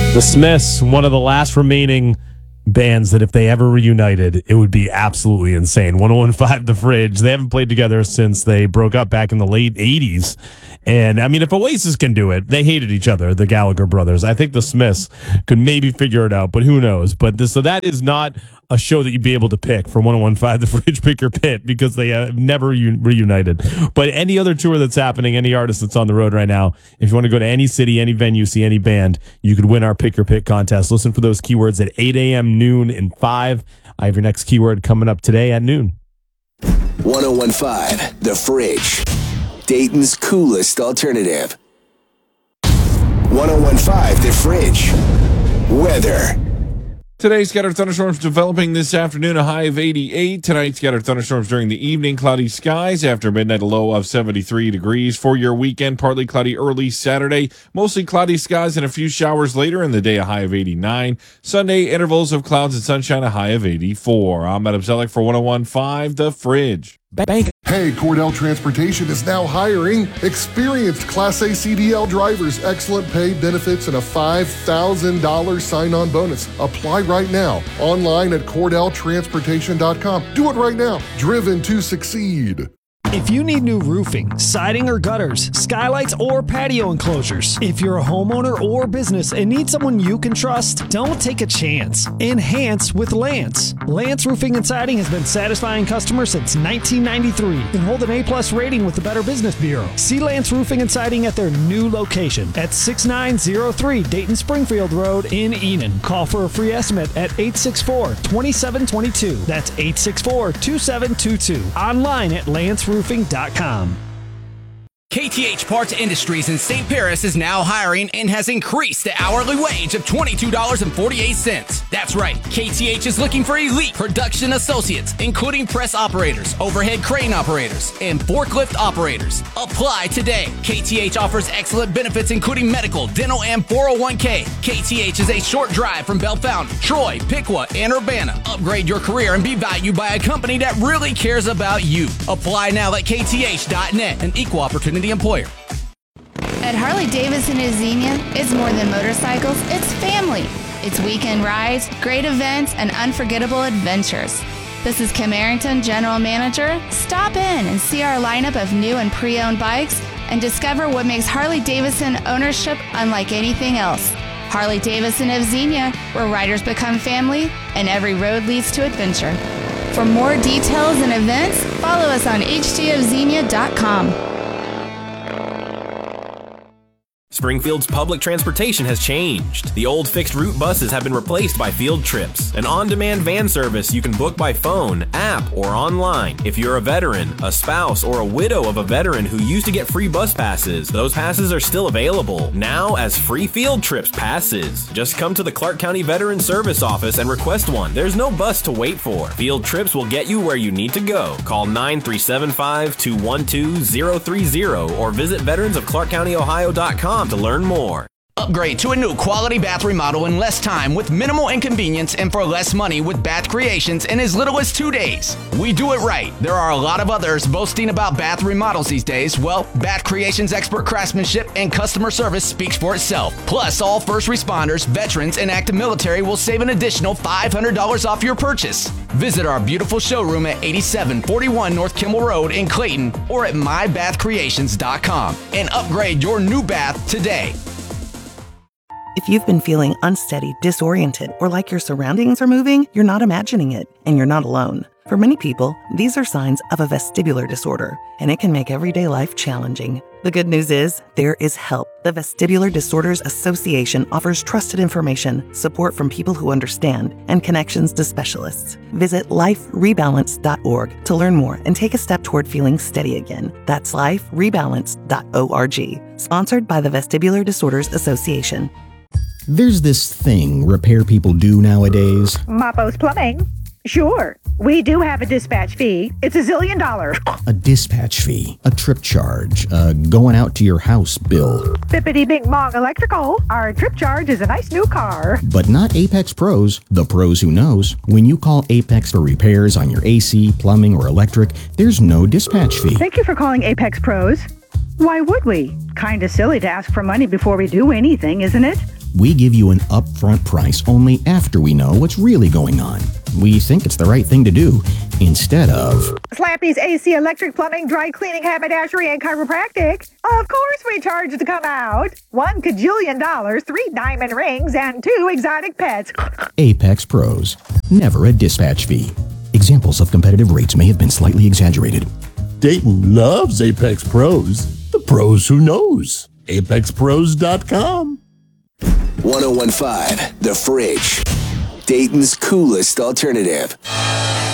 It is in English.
The Smiths, one of the last remaining bands that if they ever reunited, it would be absolutely insane. 101.5 The Fridge. They haven't played together since they broke up back in the late 80s. And I mean, if Oasis can do it, they hated each other, the Gallagher brothers. I think the Smiths could maybe figure it out, but who knows? But so that is not a show that you'd be able to pick for 101.5 The Fridge Pick Your Pit because they have never reunited. But any other tour that's happening, any artist that's on the road right now, if you want to go to any city, any venue, see any band, you could win our Pick Your Pit contest. Listen for those keywords at 8 a.m., noon, and 5. I have your next keyword coming up today at noon. 101.5 The Fridge, Dayton's coolest alternative. 101.5 The Fridge, weather. Today's scattered thunderstorms developing this afternoon, a high of 88. Tonight, scattered thunderstorms during the evening, cloudy skies. After midnight, a low of 73 degrees. For your weekend, partly cloudy early Saturday, mostly cloudy skies and a few showers later in the day, a high of 89. Sunday, intervals of clouds and sunshine, a high of 84. I'm Adam Zellick for 101.5 The Fridge. Bank. Hey, Cordell Transportation is now hiring experienced Class A CDL drivers, excellent pay, benefits, and a $5,000 sign-on bonus. Apply right now online at CordellTransportation.com. Do it right now. Driven to succeed. If you need new roofing, siding or gutters, skylights or patio enclosures, if you're a homeowner or business and need someone you can trust, don't take a chance. Enhance with Lance. Lance Roofing and Siding has been satisfying customers since 1993 and hold an A+ rating with the Better Business Bureau. See Lance Roofing and Siding at their new location at 6903 Dayton Springfield Road in Enon. Call for a free estimate at 864-2722. That's 864-2722. Online at lanceroofing.com. KTH Parts Industries in St. Paris is now hiring and has increased the hourly wage of $22.48. That's right, KTH is looking for elite production associates, including press operators, overhead crane operators, and forklift operators. Apply today. KTH offers excellent benefits including medical, dental, and 401k. KTH is a short drive from Bellefontaine, Troy, Piqua, and Urbana. Upgrade your career and be valued by a company that really cares about you. Apply now at kth.net, an equal opportunity employer. At Harley-Davidson of Xenia, it's more than motorcycles, it's family. It's weekend rides, great events, and unforgettable adventures. This is Kim Arrington, General Manager. Stop in and see our lineup of new and pre-owned bikes and discover what makes Harley-Davidson ownership unlike anything else. Harley-Davidson of Xenia, where riders become family and every road leads to adventure. For more details and events, follow us on hdofxenia.com. Springfield's public transportation has changed. The old fixed route buses have been replaced by Field Trips, an on-demand van service you can book by phone, app, or online. If you're a veteran, a spouse, or a widow of a veteran who used to get free bus passes, those passes are still available, now as free Field Trips passes. Just come to the Clark County Veteran Service Office and request one. There's no bus to wait for. Field Trips will get you where you need to go. Call 937-521-2030 or visit veteransofclarkcountyohio.com to learn more. Upgrade to a new quality bath remodel in less time with minimal inconvenience and for less money with Bath Creations in as little as 2 days. We do it right. There are a lot of others boasting about bath remodels these days. Well, Bath Creations' expert craftsmanship and customer service speaks for itself. Plus, all first responders, veterans, and active military will save an additional $500 off your purchase. Visit our beautiful showroom at 8741 North Kimmel Road in Clayton or at mybathcreations.com and upgrade your new bath today. If you've been feeling unsteady, disoriented, or like your surroundings are moving, you're not imagining it, and you're not alone. For many people, these are signs of a vestibular disorder, and it can make everyday life challenging. The good news is, there is help. The Vestibular Disorders Association offers trusted information, support from people who understand, and connections to specialists. Visit liferebalance.org to learn more and take a step toward feeling steady again. That's liferebalance.org. Sponsored by the Vestibular Disorders Association. There's this thing repair people do nowadays. Mappo's Plumbing. Sure, we do have a dispatch fee. It's $1 zillion. A dispatch fee, a trip charge, going out to your house bill. Bippity Bing Bong Electrical. Our trip charge is a nice new car. But not Apex Pros, the pros who knows. When you call Apex for repairs on your AC, plumbing, or electric, there's no dispatch fee. Thank you for calling Apex Pros. Why would we? Kinda silly to ask for money before we do anything, isn't it? We give you an upfront price only after we know what's really going on. We think it's the right thing to do, instead of... Slappy's AC, electric, plumbing, dry cleaning, haberdashery, and chiropractic. Of course we charge to come out. $1 cajillion, 3 diamond rings, and 2 exotic pets. Apex Pros. Never a dispatch fee. Examples of competitive rates may have been slightly exaggerated. Dayton loves Apex Pros. The pros who knows. ApexPros.com. 1015 The Fridge. Dayton's coolest alternative.